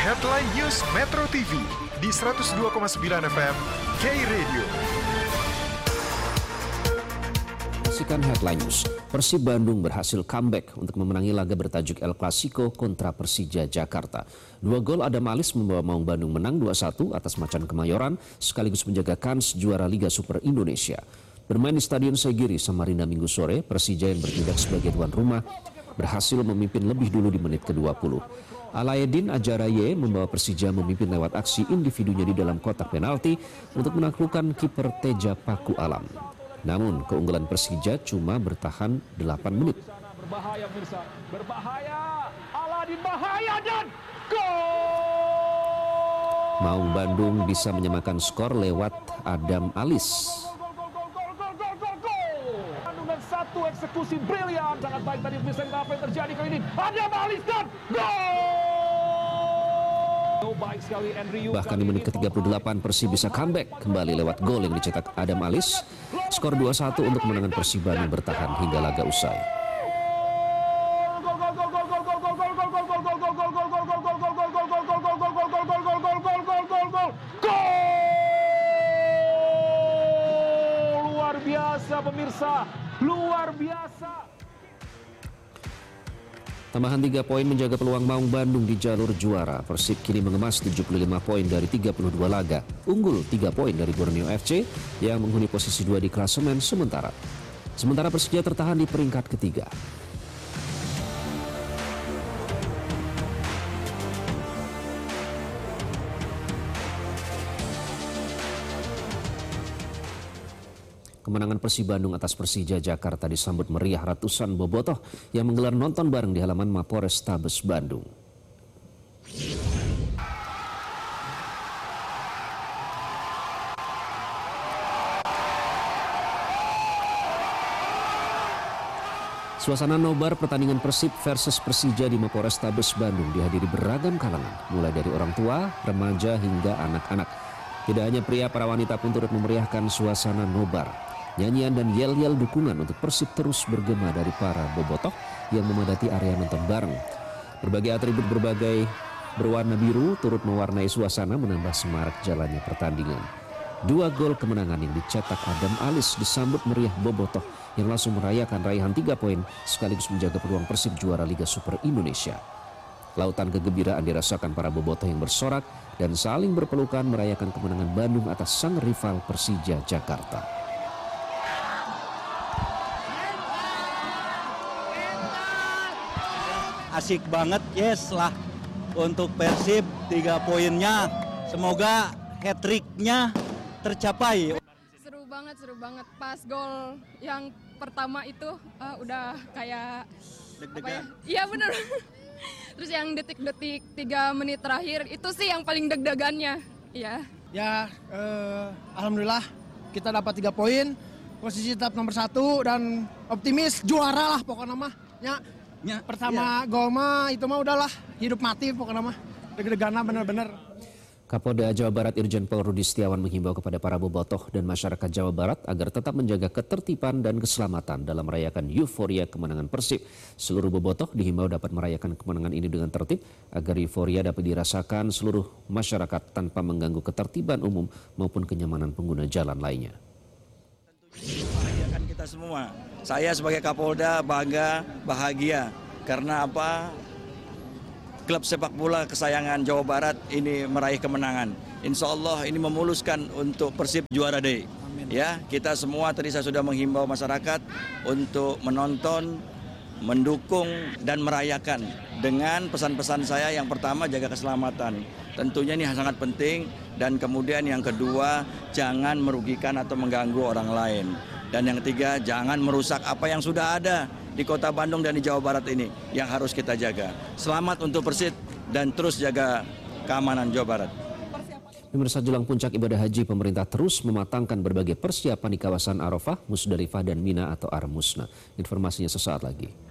Headline News Metro TV di 102,9 FM K-Radio. Saksikan Headline News. Persib Bandung berhasil comeback untuk memenangi laga bertajuk El Clasico kontra Persija Jakarta. 2 gol Adam Alis membawa Maung Bandung menang 2-1 atas Macan Kemayoran sekaligus menjaga kans juara Liga Super Indonesia. Bermain di Stadion Segiri, Samarinda Minggu sore, Persija yang bertindak sebagai tuan rumah berhasil memimpin lebih dulu di menit ke-20. Alaeddin Ajaraye membawa Persija memimpin lewat aksi individunya di dalam kotak penalti untuk menaklukkan kiper Teja Paku Alam. Namun keunggulan Persija cuma bertahan 8 menit. Berbahaya pemirsa, berbahaya. Alaeddin bahaya dan gol. Maung Bandung bisa menyamakan skor lewat Adam Alis. Kandungan satu eksekusi brilian, sangat baik tadi pemirsa. Apa yang terjadi kali ini? Adam Alis dan gol. Baik sekali Andrew. Bahkan di menit ke-38 Persib bisa comeback kembali lewat gol yang dicetak Adam Alis. Skor 2-1 untuk kemenangan Persib Bandung bertahan hingga laga usai. Luar biasa pemirsa, luar biasa. Tambahan 3 poin menjaga peluang Maung Bandung di jalur juara. Persib kini mengemas 75 poin dari 32 laga. Unggul 3 poin dari Borneo FC yang menghuni posisi 2 di klasemen sementara. Sementara Persija tertahan di peringkat ketiga. Kemenangan Persib Bandung atas Persija Jakarta disambut meriah ratusan bobotoh yang menggelar nonton bareng di halaman Mapolrestabes Bandung. Suasana nobar pertandingan Persib versus Persija di Mapolrestabes Bandung dihadiri beragam kalangan, mulai dari orang tua, remaja hingga anak-anak. Tidak hanya pria, para wanita pun turut memeriahkan suasana nobar. Nyanyian dan yel-yel dukungan untuk Persib terus bergema dari para bobotoh yang memadati area nonton bareng. Berbagai atribut berwarna biru turut mewarnai suasana menambah semarak jalannya pertandingan. 2 gol kemenangan yang dicetak Adam Alis disambut meriah bobotoh yang langsung merayakan raihan 3 poin sekaligus menjaga peluang Persib juara Liga Super Indonesia. Lautan kegembiraan dirasakan para bobotoh yang bersorak dan saling berpelukan merayakan kemenangan Bandung atas sang rival Persija Jakarta. Asik banget, yes lah untuk Persib 3 poinnya. Semoga hat-tricknya tercapai. Seru banget. Pas gol yang pertama itu udah kayak Deg-degan. Iya bener. Terus yang detik-detik 3 menit terakhir itu sih yang paling deg-degannya. Iya. Ya, alhamdulillah kita dapat 3 poin, posisi tetap nomor 1 dan optimis juara lah pokoknya mah. Pertama gol mah itu mah udahlah hidup mati pokoknya mah. Deg-degannya bener-bener. Kapolda Jawa Barat Irjen Pol Rudi Setiawan menghimbau kepada para bobotoh dan masyarakat Jawa Barat agar tetap menjaga ketertiban dan keselamatan dalam merayakan euforia kemenangan Persib. Seluruh bobotoh dihimbau dapat merayakan kemenangan ini dengan tertib agar euforia dapat dirasakan seluruh masyarakat tanpa mengganggu ketertiban umum maupun kenyamanan pengguna jalan lainnya. Membahagiakan kita semua. Saya sebagai Kapolda bangga, bahagia karena apa? Klub sepak bola kesayangan Jawa Barat ini meraih kemenangan. Insya Allah ini memuluskan untuk Persib juara deh. Ya, kita semua tadi saya sudah menghimbau masyarakat untuk menonton, mendukung dan merayakan dengan pesan-pesan saya. Yang pertama jaga keselamatan. Tentunya ini sangat penting dan kemudian yang kedua jangan merugikan atau mengganggu orang lain. Dan yang ketiga jangan merusak apa yang sudah ada di Kota Bandung dan di Jawa Barat ini yang harus kita jaga. Selamat untuk Persib dan terus jaga keamanan Jawa Barat. Pemirsa, jelang puncak ibadah haji, pemerintah terus mematangkan berbagai persiapan di kawasan Arafah, Musdalifah dan Mina atau Ar-Musna. Informasinya sesaat lagi.